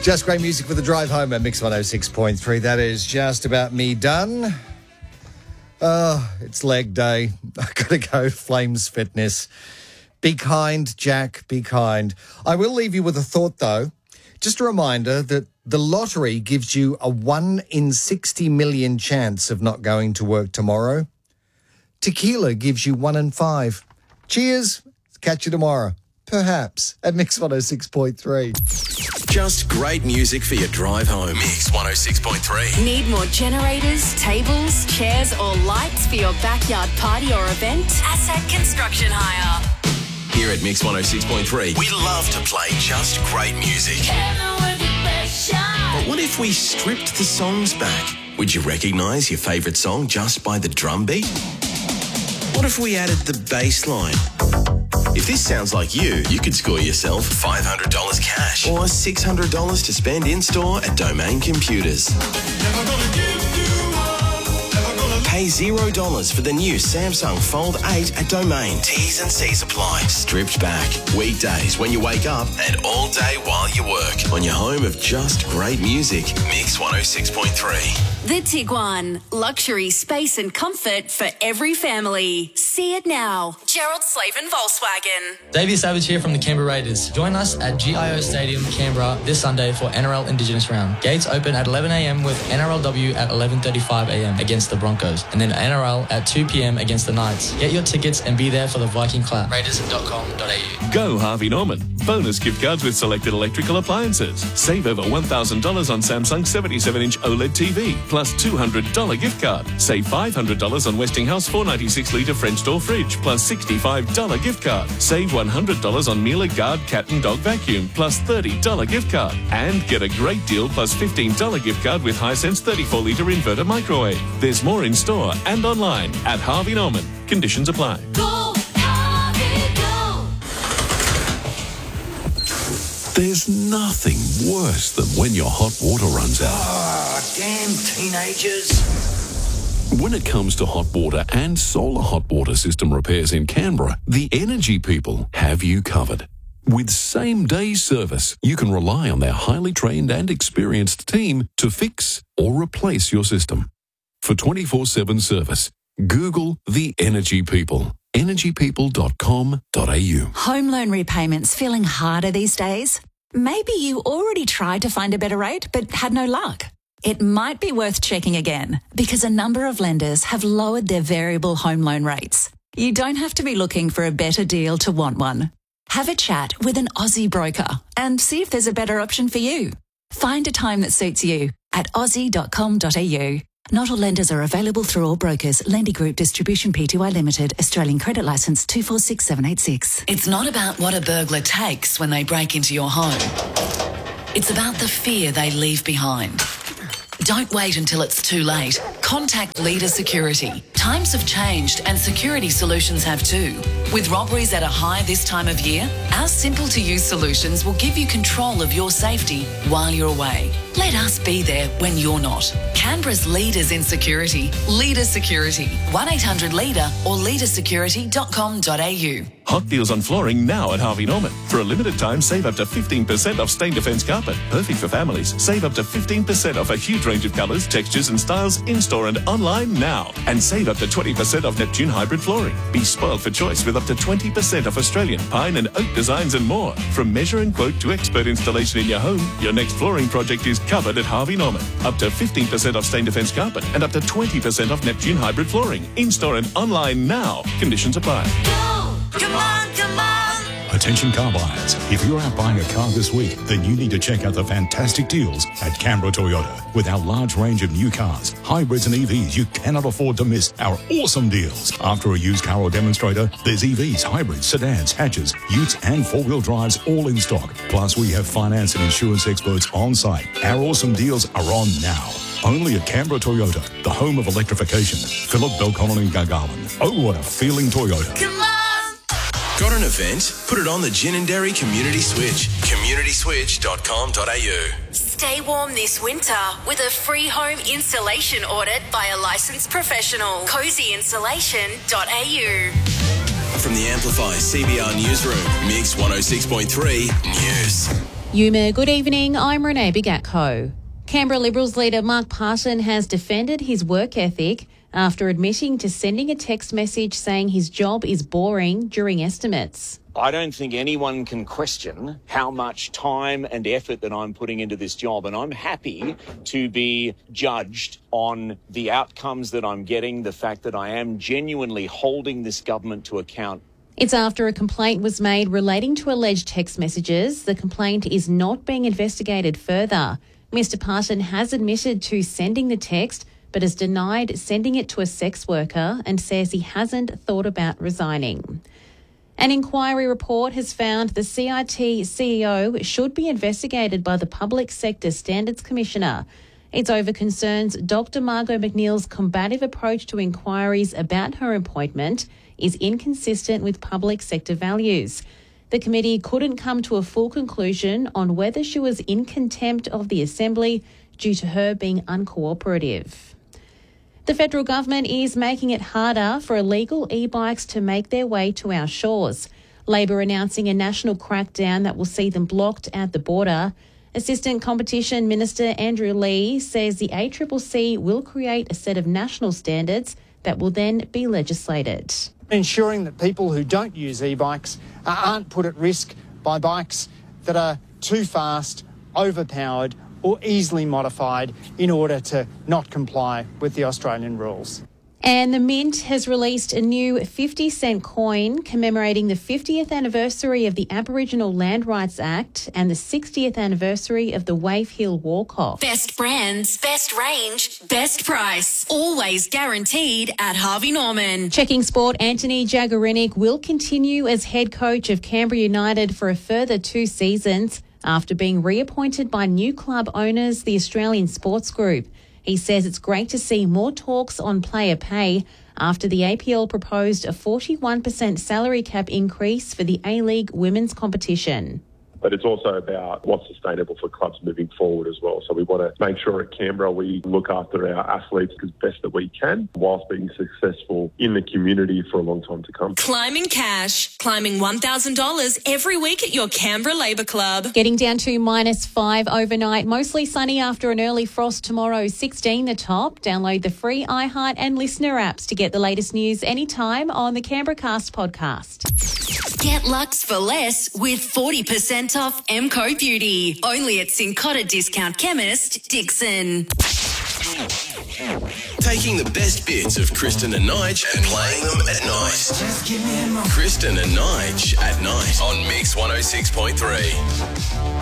Just great music for the drive home at Mix 106.3. That is just about me done. Oh, it's leg day. I've got to go. Flames Fitness. Be kind, Jack. Be kind. I will leave you with a thought, though. Just a reminder that the lottery gives you a 1 in 60 million chance of not going to work tomorrow. Tequila gives you 1 in 5. Cheers. Catch you tomorrow. Perhaps at Mix 106.3. Just great music for your drive home. Mix 106.3. Need more generators, tables, chairs or lights for your backyard party or event? Asset Construction Hire. Here at Mix 106.3, we love to play just great music. But what if we stripped the songs back? Would you recognise your favourite song just by the drum beat? What if we added the bass line? If this sounds like you could score yourself $500 cash or $600 to spend in-store at Domain Computers. Pay $0 for the new Samsung Fold 8 at Domain. T's and C's apply. Stripped back. Weekdays when you wake up and all day while you work. On your home of just great music. Mix 106.3. The Tiguan. Luxury, space and comfort for every family. See it now. Gerald Slavin Volkswagen. Davey Savage here from the Canberra Raiders. Join us at GIO Stadium, Canberra this Sunday for NRL Indigenous Round. Gates open at 11 a.m. with NRLW at 11:35 a.m. against the Broncos. And then NRL at 2 p.m. against the Knights. Get your tickets and be there for the Viking Clap. Raiders.com.au. Go Harvey Norman. Bonus gift cards with selected electrical appliances. Save over $1,000 on Samsung 77-inch OLED TV, plus $200 gift card. Save $500 on Westinghouse 496-litre French door fridge, plus $65 gift card. Save $100 on Miele Guard cat and dog vacuum, plus $30 gift card. And get a great deal plus $15 gift card with Hisense 34-litre inverter microwave. There's more in store and online at Harvey Norman. Conditions apply. Go, Harvey, go. There's nothing worse than when your hot water runs out. Oh, damn teenagers. When it comes to hot water and solar hot water system repairs in Canberra, the Energy People have you covered. With same-day service, you can rely on their highly trained and experienced team to fix or replace your system. For 24/7 service, Google the Energy People. energypeople.com.au. Home loan repayments feeling harder these days? Maybe you already tried to find a better rate but had no luck. It might be worth checking again because a number of lenders have lowered their variable home loan rates. You don't have to be looking for a better deal to want one. Have a chat with an Aussie broker and see if there's a better option for you. Find a time that suits you at aussie.com.au. Not all lenders are available through all brokers. Lendy Group Distribution Pty Limited. Australian Credit Licence 246786. It's not about what a burglar takes when they break into your home. It's about the fear they leave behind. Don't wait until it's too late. Contact Leader Security. Times have changed and security solutions have too. With robberies at a high this time of year, our simple-to-use solutions will give you control of your safety while you're away. Let us be there when you're not. Canberra's leaders in security. Leader Security. 1-800-LEADER or leadersecurity.com.au. Hot deals on flooring now at Harvey Norman. For a limited time, save up to 15% off Stain Defence carpet. Perfect for families. Save up to 15% off a huge range of colours, textures and styles in-store and online now. And save up to 20% off Neptune hybrid flooring. Be spoiled for choice with up to 20% off Australian pine and oak designs and more. From measure and quote to expert installation in your home, your next flooring project is covered at Harvey Norman. Up to 15% off Stain Defence carpet and up to 20% off Neptune hybrid flooring. In-store and online now. Conditions apply. Go, come on, come on. Attention car buyers, if you're out buying a car this week, then you need to check out the fantastic deals at Canberra Toyota. With our large range of new cars, hybrids and EVs, you cannot afford to miss our awesome deals. After a used car or demonstrator, there's EVs, hybrids, sedans, hatches, utes and four-wheel drives all in stock. Plus, we have finance and insurance experts on site. Our awesome deals are on now. Only at Canberra Toyota, the home of electrification. Phillip, Belconnen and Gargarland. Oh, what a feeling Toyota. Come on. Got an event? Put it on the Gin and Dairy Community Switch. communityswitch.com.au. Stay warm this winter with a free home installation audit by a licensed professional. cozyinsulation.au. From the Amplify CBR Newsroom, Mix 106.3 News. Yuma, good evening. I'm Renee Bigatko. Canberra Liberals leader Mark Parton has defended his work ethic after admitting to sending a text message saying his job is boring during estimates. I don't think anyone can question how much time and effort that I'm putting into this job, and I'm happy to be judged on the outcomes that I'm getting, the fact that I am genuinely holding this government to account. It's after a complaint was made relating to alleged text messages. The complaint is not being investigated further. Mr. Parton has admitted to sending the text, but has denied sending it to a sex worker and says he hasn't thought about resigning. An inquiry report has found the CIT CEO should be investigated by the Public Sector Standards Commissioner. It's over concerns Dr. Margot McNeil's combative approach to inquiries about her appointment is inconsistent with public sector values. The committee couldn't come to a full conclusion on whether she was in contempt of the Assembly due to her being uncooperative. The federal government is making it harder for illegal e-bikes to make their way to our shores. Labor announcing a national crackdown that will see them blocked at the border. Assistant Competition Minister Andrew Lee says the ACCC will create a set of national standards that will then be legislated. Ensuring that people who don't use e-bikes aren't put at risk by bikes that are too fast, overpowered or easily modified in order to not comply with the Australian rules. And the Mint has released a new 50-cent coin commemorating the 50th anniversary of the Aboriginal Land Rights Act and the 60th anniversary of the Wave Hill Walk-Off. Best brands, best range, best price. Always guaranteed at Harvey Norman. Checking sport, Anthony Jaguarinic will continue as head coach of Canberra United for a further 2 seasons after being reappointed by new club owners, the Australian Sports Group. He says it's great to see more talks on player pay after the APL proposed a 41% salary cap increase for the A-League women's competition. But it's also about what's sustainable for clubs moving forward as well. So we want to make sure at Canberra we look after our athletes as best that we can whilst being successful in the community for a long time to come. Climbing cash, climbing $1,000 every week at your Canberra Labour Club. Getting down to -5 overnight, mostly sunny after an early frost tomorrow, 16 the top. Download the free iHeart and Listener apps to get the latest news anytime on the Canberra Cast podcast. Get luxe for less with 40% off MCO Beauty. Only at Cincotta Discount Chemist, Dixon. Taking the best bits of Kristen and Nige and playing them at night. Kristen and Nige at night on Mix 106.3.